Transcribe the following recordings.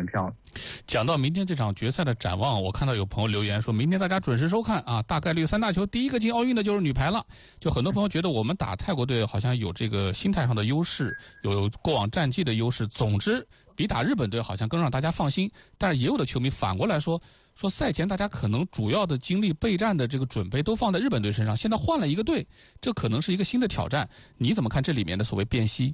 门票。 讲到明天这场决赛的展望，我看到有朋友留言说，明天大家准时收看啊，大概率三大球第一个进奥运的就是女排了。就很多朋友觉得我们打泰国队好像有这个心态上的优势，有过往战绩的优势，总之比打日本队好像更让大家放心。但是也有的球迷反过来说赛前大家可能主要的精力备战的这个准备都放在日本队身上，现在换了一个队，这可能是一个新的挑战。你怎么看这里面的所谓辨析？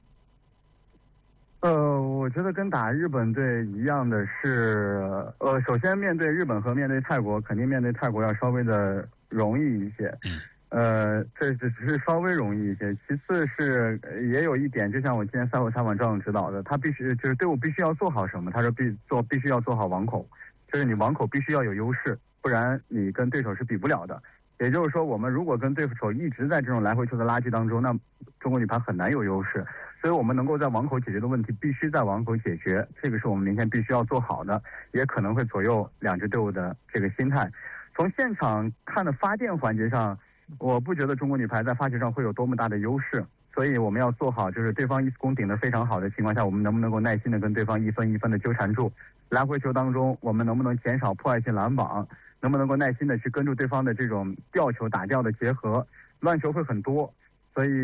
我觉得跟打日本队一样的是，首先面对日本和面对泰国，肯定面对泰国要稍微的容易一些。这只是稍微容易一些。其次是也有一点，就像我今天赛后采访赵勇指导的，他必须就是队伍必须要做好什么？他说必须要做好网口，就是你网口必须要有优势，不然你跟对手是比不了的。也就是说，我们如果跟对手一直在这种来回球的拉锯当中，那中国女排很难有优势。所以我们能够在网口解决的问题，必须在网口解决，这个是我们明天必须要做好的，也可能会左右两支队伍的这个心态。从现场看的发电环节上，我不觉得中国女排在发球上会有多么大的优势，所以我们要做好，就是对方一次攻顶得非常好的情况下，我们能不能够耐心的跟对方一分一分的纠缠住，来回球当中我们能不能减少破坏性拦网，能不能够耐心的去跟住对方的这种吊球打吊的结合，乱球会很多。所以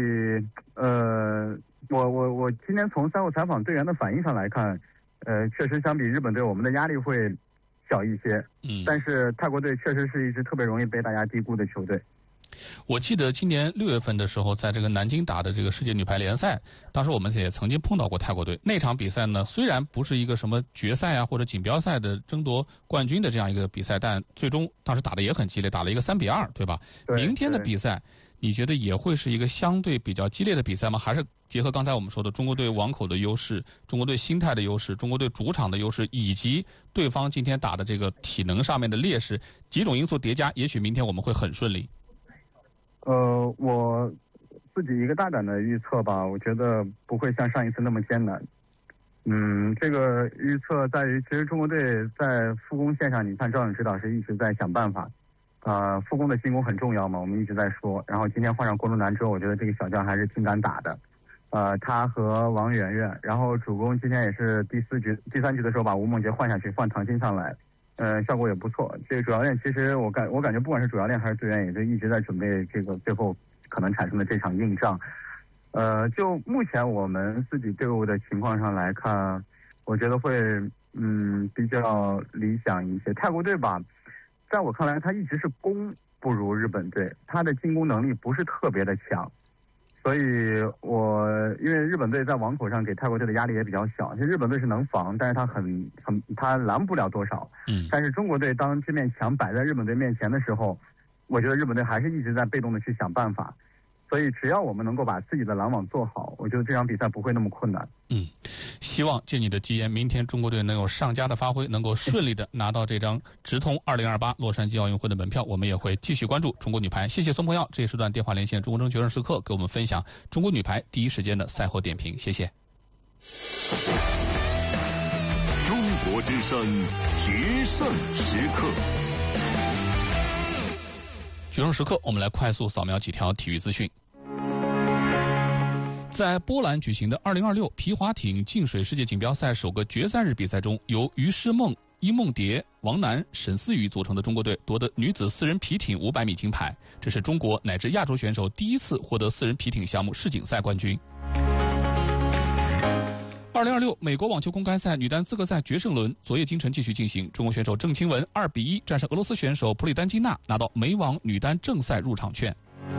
我今天从赛后采访队员的反应上来看，确实相比日本队我们的压力会小一些，但是泰国队确实是一支特别容易被大家低估的球队。 我记得今年6月份的时候，在这个南京打的这个世界女排联赛，当时我们也曾经碰到过泰国队。那场比赛呢，虽然不是一个什么决赛啊或者锦标赛的争夺冠军的这样一个比赛，但最终当时打的也很激烈，打了一个3-2，对吧？明天的比赛，你觉得也会是一个相对比较激烈的比赛吗？还是结合刚才我们说的中国队网口的优势、中国队心态的优势、中国队主场的优势，以及对方今天打的这个体能上面的劣势，几种因素叠加，也许明天我们会很顺利？ 我自己一个大胆的预测吧，我觉得不会像上一次那么艰难。这个预测在于，其实中国队在复攻线上，你看赵勇指导是一直在想办法。复攻的进攻很重要嘛，我们一直在说。然后今天换上郭路南之后，我觉得这个小将还是挺敢打的。他和王媛媛，然后主攻今天也是第三局的时候把吴梦洁换下去，换唐鑫上来。效果也不错。这个主教练其实我感觉不管是主教练还是队员，也就一直在准备这个最后可能产生的这场硬仗。就目前我们自己队伍的情况上来看，我觉得会比较理想一些。泰国队吧，在我看来，他一直是攻不如日本队，他的进攻能力不是特别的强。所以因为日本队在网口上给泰国队的压力也比较小，其实日本队是能防，但是他拦不了多少。但是中国队当这面墙摆在日本队面前的时候，我觉得日本队还是一直在被动的去想办法。所以只要我们能够把自己的拦网做好，我觉得这场比赛不会那么困难。 希望借你的吉言，明天中国队能有上佳的发挥，能够顺利的拿到这张直通2028洛杉矶奥运会的门票。我们也会继续关注中国女排。谢谢孙鹏耀这一时段电话连线中国争决胜时刻，给我们分享中国女排第一时间的赛后点评。谢谢。 中国之声决胜时刻。 决胜时刻，我们来快速扫描几条体育资讯。在波兰举行的2026皮划艇进水世界锦标赛首个决赛日比赛中，由于诗梦、伊梦蝶、王楠、沈思雨组成的中国队夺得女子4人皮艇500米金牌，这是中国乃至亚洲选手第一次获得4人皮艇项目世锦赛冠军。2026美国网球公开赛女单资格赛决胜轮昨夜今晨继续进行，中国选手郑钦文2-1战胜俄罗斯选手普里丹基娜，拿到美网女单正赛入场券。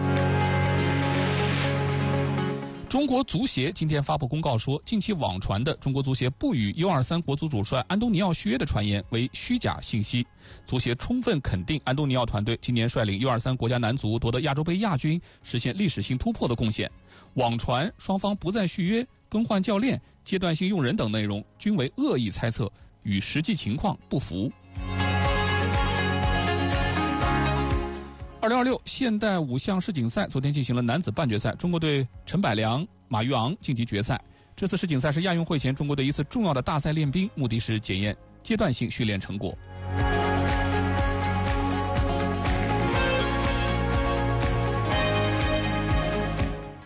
中国足协今天发布公告说，近期网传的中国足协不与 U23 国足主帅安东尼奥续约的传言为虚假信息。足协充分肯定安东尼奥团队今年率领 U23 国家男足夺得亚洲杯亚军，实现历史性突破的贡献。网传双方不再续约、更换教练、阶段性用人等内容均为恶意猜测，与实际情况不符。2026现代5项世锦赛昨天进行了男子半决赛，中国队陈百良、马育昂晋级决赛。这次世锦赛是亚运会前中国队一次重要的大赛练兵，目的是检验阶段性训练成果。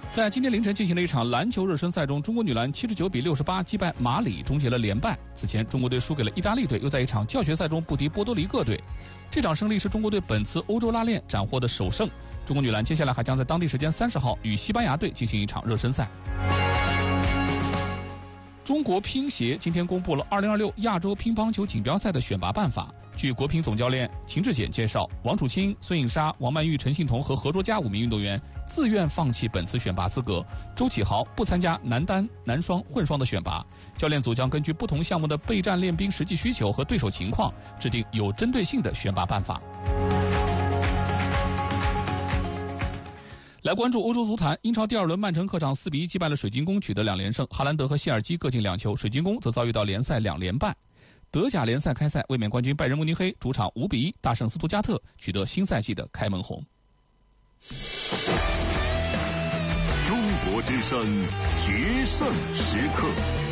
在今天凌晨进行的一场篮球热身赛中，中国女篮79比68击败马里，终结了连败。此前，中国队输给了意大利队，又在一场教学赛中不敌波多黎各队。这场胜利是中国队本次欧洲拉练斩获的首胜。中国女篮接下来还将在当地时间30号与西班牙队进行一场热身赛。中国乒协今天公布了2026亚洲乒乓球锦标赛的选拔办法。据国乒总教练秦志简介绍，王楚钦、孙颖莎、王曼玉、陈幸同和何卓佳5名运动员自愿放弃本次选拔资格，周启豪不参加男单、男双、混双的选拔。教练组将根据不同项目的备战练兵实际需求和对手情况，制定有针对性的选拔办法。来关注欧洲足坛，英超第2轮曼城客场4比1击败了水晶宫，取得2连胜。哈兰德和谢尔基各进2球，水晶宫则遭遇到联赛2连败。德甲联赛开赛，卫冕冠军拜仁慕尼黑主场5比1大胜斯图加特，取得新赛季的开门红。 中国之声决胜时刻。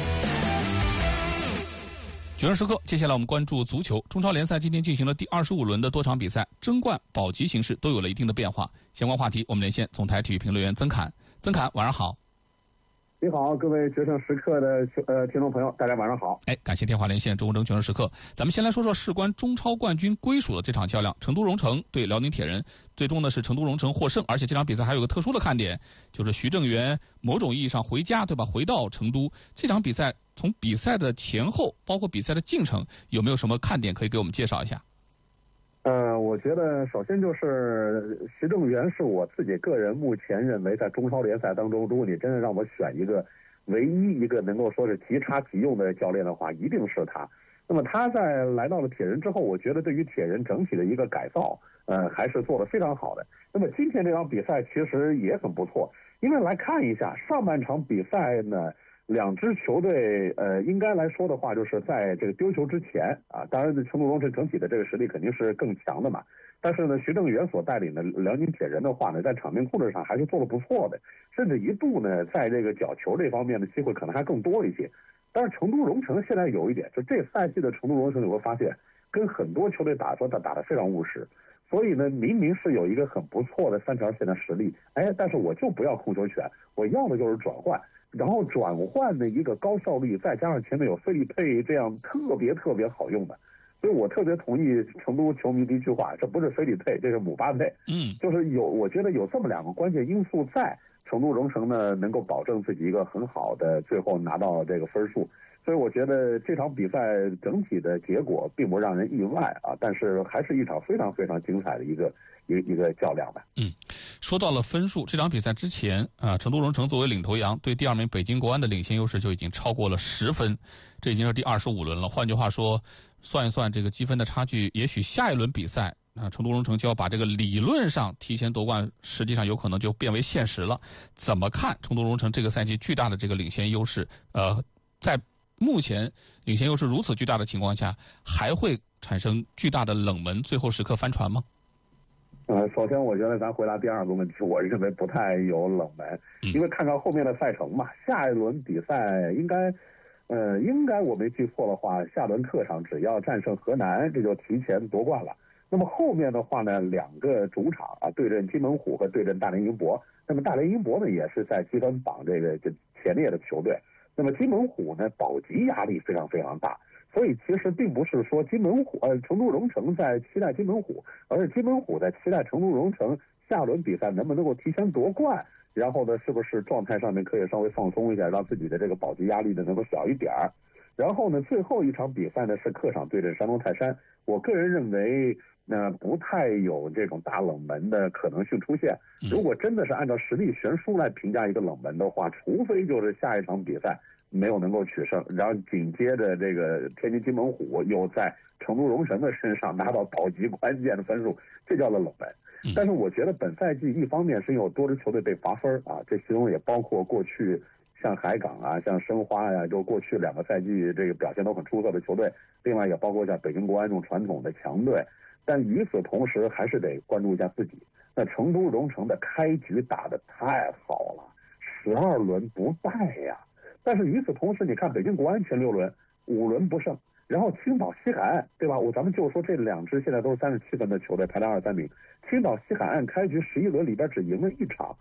决胜时刻，接下来我们关注足球。中超联赛今天进行了第25轮的多场比赛，争冠、保级形势都有了一定的变化。相关话题，我们连线总台体育评论员曾侃。曾侃，晚上好。 你好，各位决胜时刻的听众朋友，大家晚上好。 感谢电话连线中国争决胜时刻。咱们先来说说事关中超冠军归属的这场较量，成都蓉城对辽宁铁人，最终呢是成都蓉城获胜。而且这场比赛还有个特殊的看点，就是徐正源某种意义上回家，对吧？回到成都。这场比赛从比赛的前后，包括比赛的进程，有没有什么看点可以给我们介绍一下？ 我觉得首先就是徐正源是我自己个人目前认为在中超联赛当中，如果你真的让我选一个唯一一个能够说是即插即用的教练的话，一定是他。那么他在来到了铁人之后，我觉得对于铁人整体的一个改造，还是做得非常好的。那么今天这场比赛其实也很不错，因为来看一下上半场比赛呢，两支球队应该来说的话，就是在这个丢球之前啊，当然成都蓉城整体的这个实力肯定是更强的嘛。但是呢，徐正源所带领的辽宁铁人的话呢，在场面控制上还是做得不错的，甚至一度呢，在这个角球这方面的机会可能还更多一些。但是成都蓉城现在有一点，就这赛季的成都蓉城你会发现，跟很多球队打得非常务实。所以呢，明明是有一个很不错的3条线的实力，但是我就不要控球权，我要的就是转换。然后转换的一个高效率，再加上前面有菲利佩这样特别好用的，所以我特别同意成都球迷的一句话，这不是菲利佩，这是姆巴佩。就是我觉得有这么2个关键因素在，成都蓉城呢能够保证自己一个很好的最后拿到这个分数。所以我觉得这场比赛整体的结果并不让人意外啊，但是还是一场非常精彩的一个较量吧。 说到了分数，这场比赛之前啊，成都蓉城作为领头羊，对第2名北京国安的领先优势就已经超过了10分，这已经是第25轮了。换句话说，算一算这个积分的差距，也许下一轮比赛啊，成都蓉城就要把这个理论上提前夺冠，实际上有可能就变为现实了。怎么看成都蓉城这个赛季巨大的这个领先优势？在目前领先优势如此巨大的情况下，还会产生巨大的冷门，最后时刻翻船吗？ 首先我觉得咱回答第2个问题，我认为不太有冷门，因为看到后面的赛程嘛，下一轮比赛应该我没记错的话，下轮客场只要战胜河南，这就提前夺冠了。那么后面的话呢，2个主场啊，对阵金门虎和对阵大连英博。那么大连英博呢，也是在积分榜这前列的球队。那么金门虎呢，保级压力非常大，所以其实并不是说成都蓉城在期待金门虎，而是金门虎在期待成都蓉城下轮比赛能不能够提前夺冠，然后呢，是不是状态上面可以稍微放松一下，让自己的这个保级压力呢能够小一点儿。然后呢，最后一场比赛呢是客场对阵山东泰山，我个人认为不太有这种大冷门的可能性出现。如果真的是按照实力悬殊来评价一个冷门的话，除非就是下一场比赛没有能够取胜，然后紧接着这个天津金门虎又在成都蓉城的身上拿到保级关键的分数，这叫做冷门。但是我觉得本赛季一方面是因为有多支球队被罚分啊，这其中也包括过去像海港啊、像申花呀，就过去2个赛季这个表现都很出色的球队，另外也包括像北京国安这种传统的强队。但与此同时，还是得关注一下自己。那成都蓉城的开局打得太好了，12轮不败呀。但是与此同时，你看北京国安前6轮5轮不胜，然后青岛西海岸，对吧？咱们就说这2支现在都是37分的球队，排在2、3名。青岛西海岸开局11轮里边只赢了1场，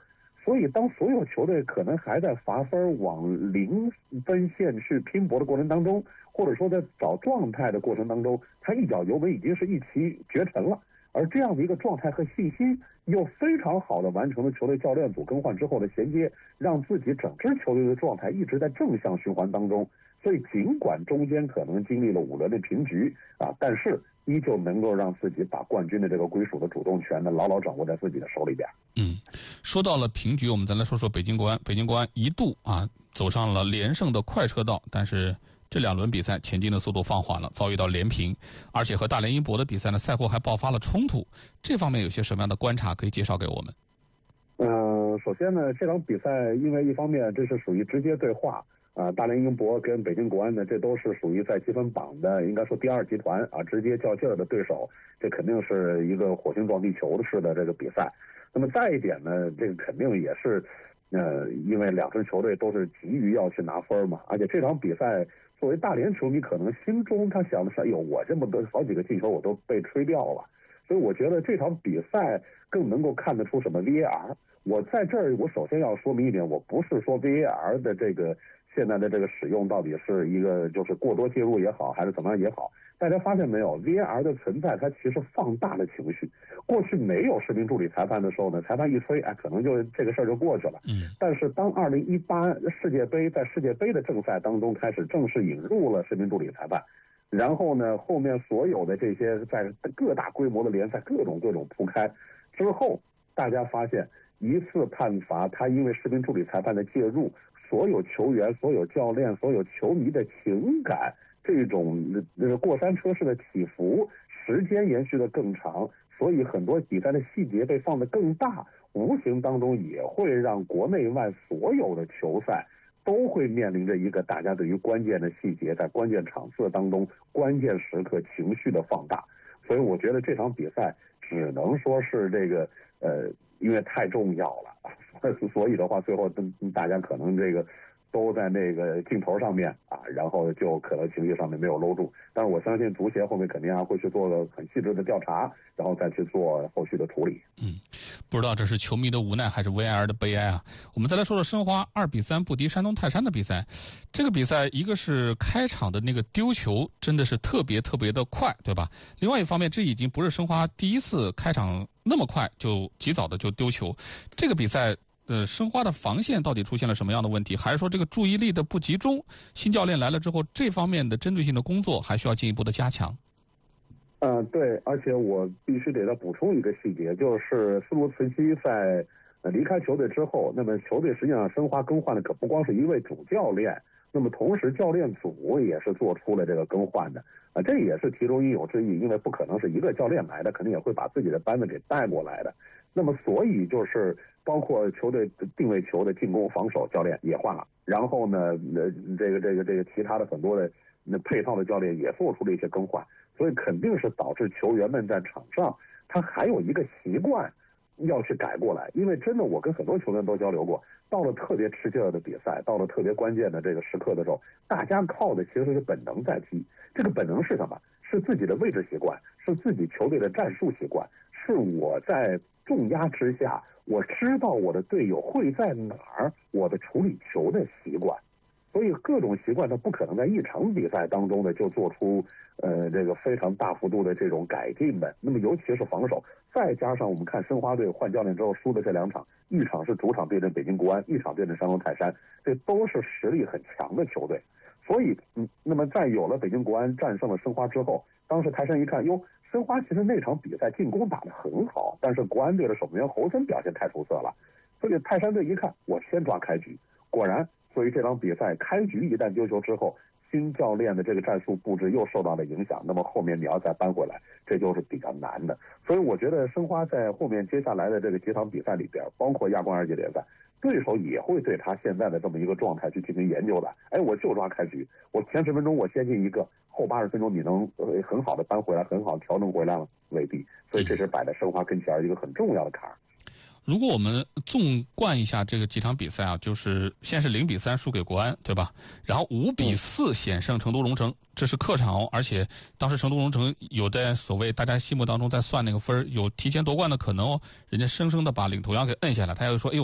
所以当所有球队可能还在罚分往0分线去拼搏的过程当中，或者说在找状态的过程当中，他一脚油门已经是一骑绝尘了。而这样的一个状态和信心，又非常好的完成了球队教练组更换之后的衔接，让自己整支球队的状态一直在正向循环当中。所以尽管中间可能经历了5轮的平局啊，但是依旧能够让自己把冠军的这个归属的主动权呢牢牢掌握在自己的手里边。 说到了平局，我们再来说说北京国安。北京国安一度走上了连胜的快车道，但是这2轮比赛前进的速度放缓了，遭遇到连平，而且和大连英博的比赛呢，赛后还爆发了冲突。这方面有些什么样的观察可以介绍给我们？ 首先呢，这场比赛因为一方面这是属于直接对话。大连英博跟北京国安呢，这都是属于在积分榜的应该说第2集团直接较劲儿的对手，这肯定是一个火星撞地球式的这个比赛。那么再一点呢，这个肯定也是，因为2支球队都是急于要去拿分嘛，而且这场比赛作为大连球迷，可能心中他想的是，哎呦，我这么多好几个进球我都被吹掉了，所以我觉得这场比赛更能够看得出什么 VAR。我在这儿，我首先要说明一点，我不是说 VAR 的这个现在的这个使用到底是一个就是过多介入也好，还是怎么样也好，大家发现没有 ，VAR 的存在它其实放大了情绪。过去没有视频助理裁判的时候呢，裁判一吹，可能就这个事儿就过去了。但是当2018世界杯在世界杯的正赛当中开始正式引入了视频助理裁判，然后呢，后面所有的这些在各大规模的联赛各种铺开之后，大家发现一次判罚，他因为视频助理裁判的介入，所有球员、所有教练、所有球迷的情感这种过山车式的起伏，时间延续的更长，所以很多比赛的细节被放得更大，无形当中也会让国内外所有的球赛都会面临着一个大家对于关键的细节在关键场次当中关键时刻情绪的放大。所以我觉得这场比赛只能说是这个因为太重要了，所以的话最后大家可能这个都在那个镜头上面然后就可能情绪上面没有搂住。但是我相信足协后面肯定还会去做个很细致的调查，然后再去做后续的处理。 不知道这是球迷的无奈还是 VAR 的悲哀啊。我们再来说说申花2-3不敌山东泰山的比赛。这个比赛一个是开场的那个丢球真的是特别的快，对吧？另外一方面，这已经不是申花第一次开场那么快就及早的就丢球。这个比赛申花的防线到底出现了什么样的问题？还是说这个注意力的不集中？新教练来了之后，这方面的针对性的工作还需要进一步的加强。 对，而且我必须得再补充一个细节，就是斯卢茨基在离开球队之后，那么球队实际上申花更换的可不光是一位主教练，那么同时教练组也是做出了这个更换的这也是其中应有之义，因为不可能是一个教练来的，肯定也会把自己的班子给带过来的。那么所以就是包括球队定位球的进攻防守教练也换了，然后呢这个其他的很多的配套的教练也做出了一些更换，所以肯定是导致球员们在场上他还有一个习惯要去改过来。因为真的我跟很多球员都交流过，到了特别吃劲儿的比赛，到了特别关键的这个时刻的时候，大家靠的其实是本能在踢。这个本能是什么？是自己的位置习惯，是自己球队的战术习惯，是我在重压之下我知道我的队友会在哪儿，我的处理球的习惯。所以各种习惯它不可能在一场比赛当中呢就做出这个非常大幅度的这种改进的。那么尤其是防守，再加上我们看申花队换教练之后输的这2场，一场是主场对阵北京国安，一场对阵山东泰山，这都是实力很强的球队。所以那么在有了北京国安战胜了申花之后，当时泰山一看，哟，申花其实那场比赛进攻打得很好，但是国安队的守门员侯森表现太出色了，所以泰山队一看，我先抓开局。果然所以这场比赛开局一旦丢球之后，新教练的这个战术布置又受到了影响，那么后面你要再扳回来，这就是比较难的。所以我觉得申花在后面接下来的这个几场比赛里边，包括亚冠2级联赛，对手也会对他现在的这么一个状态去进行研究的。我就抓开局，我前10分钟我先进一个，后80分钟你能很好的扳回来，很好调整回来了，未必。所以这是摆在申花跟前一个很重要的坎儿。 如果我们纵观一下这个几场比赛就是先是0-3输给国安，对吧？然后5-4险胜成都龙城，这是客场而且当时成都龙城有在所谓大家心目当中在算那个分，有提前夺冠的可能人家生生的把领头羊给摁下来。他又说，哎呦，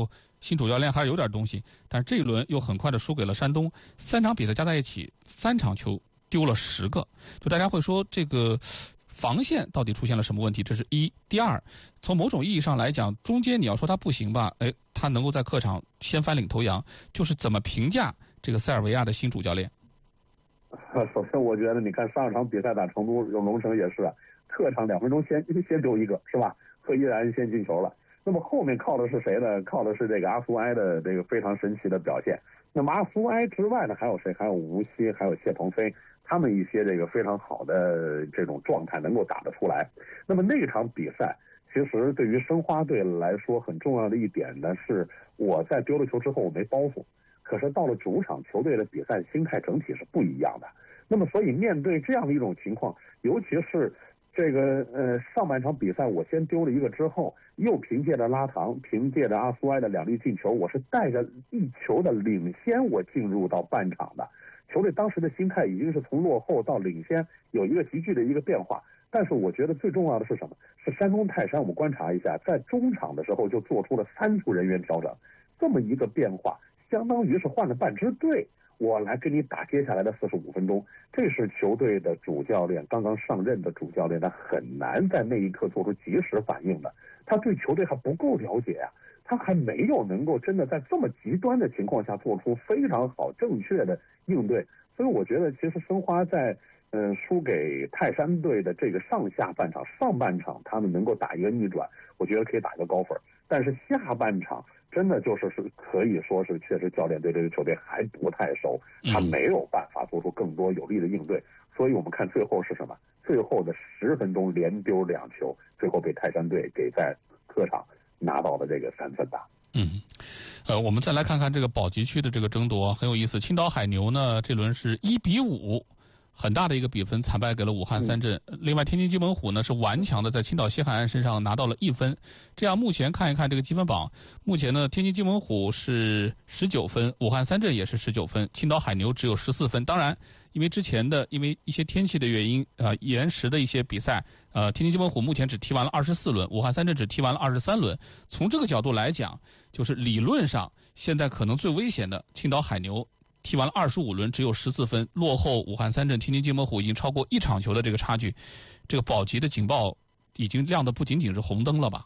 新主教练还是有点东西，但是这一轮又很快的输给了山东，3场比赛加在一起，3场球丢了10个，就大家会说这个防线到底出现了什么问题？这是一。第二，从某种意义上来讲，中间你要说他不行吧，他能够在客场先翻领头羊，就是怎么评价这个塞尔维亚的新主教练？ 首先，我觉得你看上场比赛打成都有龙城也是，客场2分钟先丢一个，是吧？和依然先进球了。那么后面靠的是谁呢？靠的是这个阿苏埃的这个非常神奇的表现。那么阿苏埃之外呢，还有谁？还有吴曦，还有谢鹏飞，他们一些这个非常好的这种状态能够打得出来。那么那场比赛，其实对于申花队来说很重要的一点呢，是我在丢了球之后我没包袱。可是到了主场，球队的比赛心态整体是不一样的。那么，所以面对这样的一种情况，尤其是这个上半场比赛我先丢了一个之后，又凭借着拉唐，凭借着阿苏埃的2粒进球，我是带着1球的领先，我进入到半场的。球队当时的心态已经是从落后到领先有一个急剧的一个变化。但是我觉得最重要的是什么？是山东泰山，我们观察一下，在中场的时候就做出了3处人员调整，这么一个变化。相当于是换了半支队，我来跟你打接下来的45分钟。这是球队的主教练刚刚上任的主教练，他很难在那一刻做出及时反应的。他对球队还不够了解啊，他还没有能够真的在这么极端的情况下做出非常好正确的应对。所以我觉得其实申花在输给泰山队的这个上半场他们能够打一个逆转，我觉得可以打一个高分。但是下半场真的是可以说是确实教练对这个球队还不太熟，他没有办法做出更多有力的应对。所以我们看最后是什么？最后的10分钟连丢2球，最后被泰山队给在客场拿到了这个3分大。 我们再来看看这个保级区的这个争夺很有意思。青岛海牛呢，这轮是1-5。很大的一个比分惨败给了武汉三镇。另外天津津门虎呢是顽强的在青岛西海岸身上拿到了1分。这样目前看一看这个积分榜，目前呢天津津门虎是19分，武汉三镇也是19分，青岛海牛只有14分。当然因为一些天气的原因延时的一些比赛，天津津门虎目前只踢完了24轮，武汉三镇只踢完了23轮。从这个角度来讲，就是理论上现在可能最危险的青岛海牛踢完了25轮，只有14分，落后武汉三镇、天津津门虎已经超过1场球的这个差距，这个保级的警报已经亮的不仅仅是红灯了吧？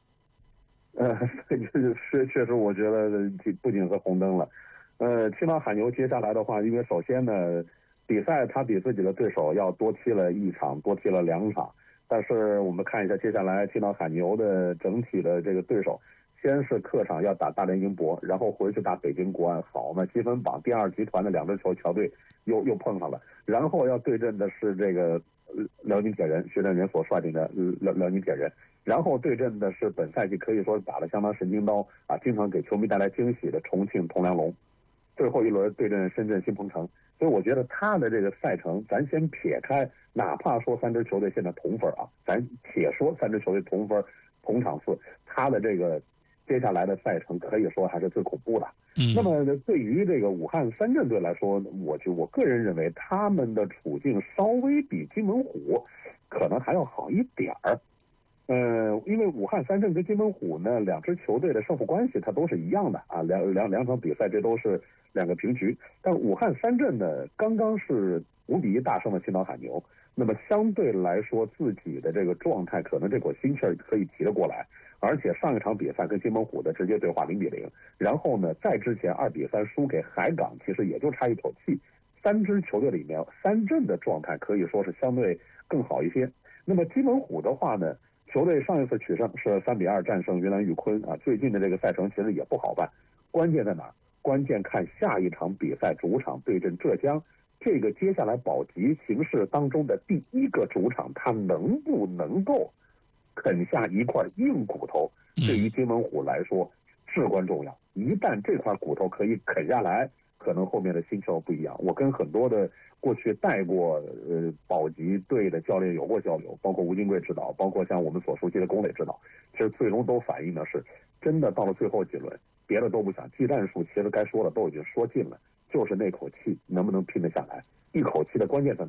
确实，我觉得不仅是红灯了。青岛海牛接下来的话，因为首先呢，比赛他比自己的对手要多踢了1场，多踢了2场，但是我们看一下接下来青岛海牛的整体的这个对手。先是客场要打大连英博，然后回去打北京国安。好嘛，积分榜第2集团的2支球队又碰上了，然后要对阵的是这个辽宁铁人，徐振元所率领的辽宁铁人，然后对阵的是本赛季可以说打得相当神经刀啊，经常给球迷带来惊喜的重庆铜梁龙。最后一轮对阵深圳新鹏城。所以我觉得他的这个赛程，咱先撇开，哪怕说3支球队现在同分啊，咱且说3支球队同分同场次，他的这个接下来的赛程可以说还是最恐怖的。那么对于这个武汉三镇队来说，我个人认为他们的处境稍微比津门虎可能还要好一点儿。因为武汉三镇跟津门虎呢2支球队的胜负关系它都是一样的啊，两场比赛这都是2个平局。但武汉三镇呢刚刚是5-1大胜了青岛海牛，那么相对来说自己的这个状态可能这股心气儿可以提得过来。而且上一场比赛跟津门虎的直接对话0-0，然后呢，在之前2-3输给海港，其实也就差一口气。3支球队里面，三镇的状态可以说是相对更好一些。那么津门虎的话呢，球队上一次取胜是3-2战胜云南玉坤啊，最近的这个赛程其实也不好办。关键在哪儿？关键看下一场比赛主场对阵浙江，这个接下来保级形势当中的第1个主场，他能不能够啃下一块硬骨头，对于津门虎来说至关重要。一旦这块骨头可以啃下来，可能后面的心气不一样。我跟很多的过去带过保级队的教练有过交流，包括吴金贵指导，包括像我们所熟悉的龚磊指导，其实最终都反映的是，真的到了最后几轮，别的都不想，技战术其实该说的都已经说尽了，就是那口气能不能拼得下来。一口气的关键在哪儿？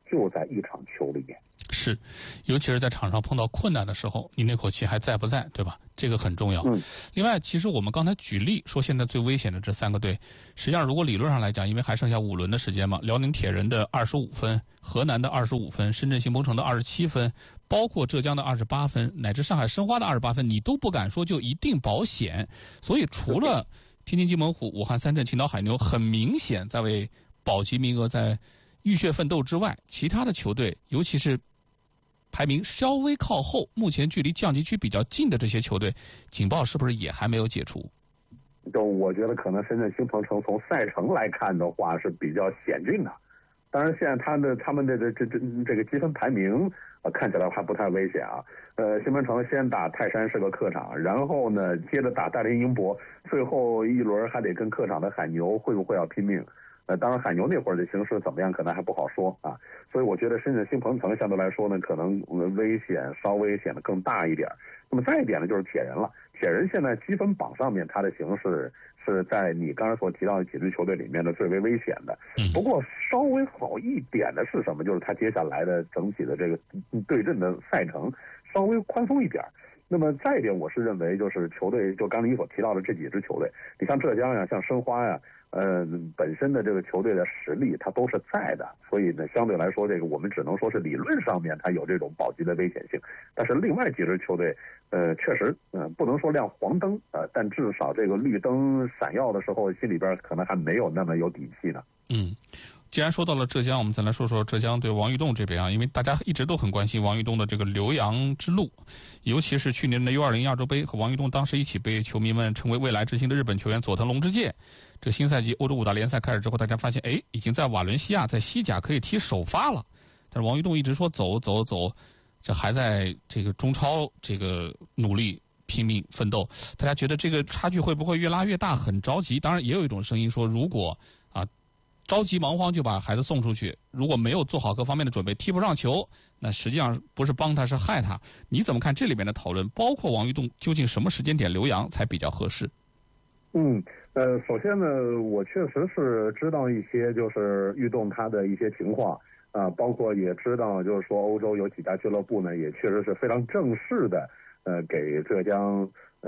就在一场球里面。 是，尤其是在场上碰到困难的时候，你那口气还在不在，对吧？这个很重要。另外，其实我们刚才举例说，现在最危险的这3个队，实际上如果理论上来讲，因为还剩下5轮的时间嘛，辽宁铁人的25分，河南的25分，深圳新鹏城的27分，包括浙江的28分，乃至上海申花的28分，你都不敢说就一定保险。所以，除了天津津门虎、武汉三镇、青岛海牛很明显在为保级名额在浴血奋斗之外，其他的球队，尤其是排名稍微靠后，目前距离降级区比较近的这些球队，警报是不是也还没有解除？ 就我觉得可能深圳新鹏城从赛程来看的话是比较险峻的。当然，现在他们的这个积分排名看起来还不太危险啊。新鹏城先打泰山是个客场，然后呢接着打大连英博，最后一轮还得跟客场的海牛会不会要拼命？当然海牛那会儿的形势怎么样可能还不好说啊。所以我觉得深圳新鹏城相对来说呢，可能稍微显得更大一点。那么再一点呢，就是铁人了。铁人现在积分榜上面，它的形势是在你刚才所提到的几支球队里面的最为危险的。不过稍微好一点的是什么？就是它接下来的整体的这个对阵的赛程稍微宽松一点。那么再一点，我是认为就是球队，就刚才你所提到的这几支球队，你像浙江呀，像申花呀，本身的这个球队的实力它都是在的，所以呢，相对来说，这个我们只能说是理论上面它有这种保级的危险性。但是另外几支球队，确实，不能说亮黄灯，但至少这个绿灯闪耀的时候，心里边可能还没有那么有底气呢。 既然说到了浙江，我们再来说说浙江对王玉栋这边啊，因为大家一直都很关心王玉栋的这个留洋之路，尤其是去年的U20亚洲杯和王玉栋当时一起被球迷们称为未来之星的日本球员佐藤龙之介。这新赛季欧洲5大联赛开始之后，大家发现，已经在瓦伦西亚在西甲可以踢首发了，但是王玉栋一直说走，这还在这个中超这个努力拼命奋斗，大家觉得这个差距会不会越拉越大？很着急。当然，也有一种声音说，如果着急忙慌就把孩子送出去，如果没有做好各方面的准备，踢不上球，那实际上不是帮他，是害他。你怎么看这里面的讨论？包括王玉栋究竟什么时间点留洋才比较合适？ 首先呢，我确实是知道一些就是玉栋他的一些情况啊，包括也知道就是说欧洲有几家俱乐部呢，也确实是非常正式的，给浙江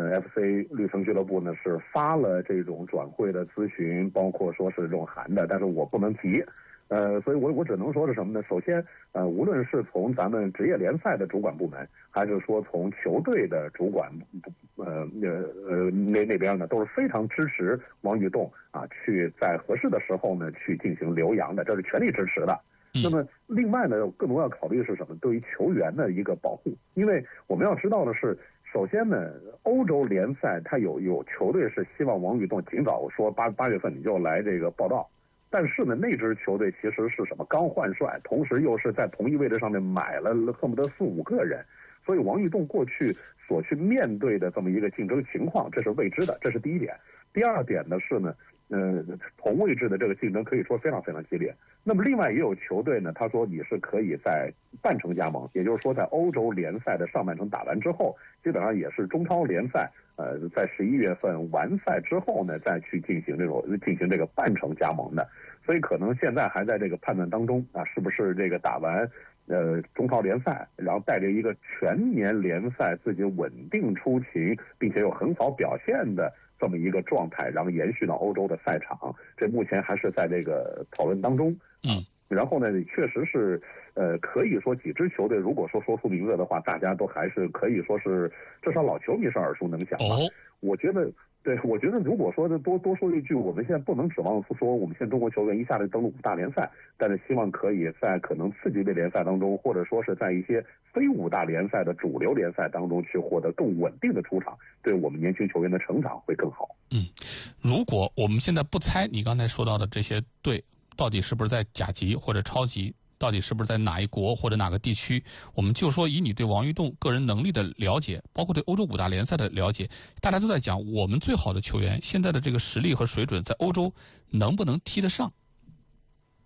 FC 绿城俱乐部呢是发了这种转会的咨询，包括说是这种函的，但是我不能提。所以我只能说是什么呢？首先，无论是从咱们职业联赛的主管部门，还是说从球队的主管那边呢，都是非常支持王玉栋啊，去在合适的时候呢去进行留洋的，这是全力支持的。那么另外呢，更多要考虑是什么？对于球员的一个保护，因为我们要知道的是，首先呢，欧洲联赛它有球队是希望王玉栋尽早说八月份你就来这个报道。但是呢，那支球队其实是什么？刚换帅，同时又是在同一位置上面买了恨不得4、5个人，所以王玉栋过去所去面对的这么一个竞争情况，这是未知的，这是第一点。第二点呢是呢，同位置的这个竞争可以说非常非常激烈。那么另外也有球队呢，他说你是可以在半程加盟，也就是说在欧洲联赛的上半程打完之后，基本上也是中超联赛，在11月份完赛之后呢，再去进行这个半程加盟的。所以可能现在还在这个判断当中啊，是不是这个打完中超联赛，然后带着一个全年联赛自己稳定出勤，并且有很好表现的这么一个状态，然后延续到欧洲的赛场，这目前还是在这个讨论当中。然后呢，确实是可以说几支球队，如果说出名字的话，大家都还是可以说是至少老球迷是耳熟能详吧。我觉得如果说多说一句，我们现在不能指望说我们现在中国球员一下子登陆5大联赛，但是希望可以在可能次级别联赛当中，或者说是在一些非5大联赛的主流联赛当中去获得更稳定的出场，对我们年轻球员的成长会更好。 如果我们现在不猜你刚才说到的这些队到底是不是在甲级或者超级，到底是不是在哪一国或者哪个地区，我们就说以你对王玉栋个人能力的了解，包括对欧洲5大联赛的了解，大家都在讲我们最好的球员现在的这个实力和水准在欧洲能不能踢得上？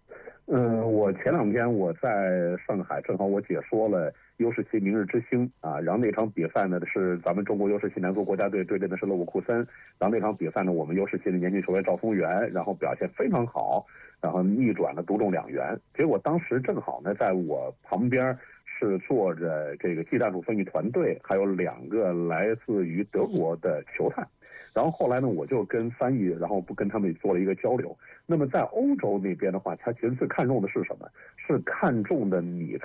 我前2天我在上海，正好我解说了U17明日之星啊，然后那场比赛呢是咱们中国U17男足国家队对阵的是勒沃库森，然后那场比赛呢我们U17的年轻球员赵丰源，然后表现非常好，然后逆转了独中2元，结果当时正好呢在我旁边是坐着这个技战术分析团队，还有2个来自于德国的球探。然后后来呢，我就跟翻译，然后跟他们做了一个交流。那么在欧洲那边的话，他其实最看重的是什么？是看重的你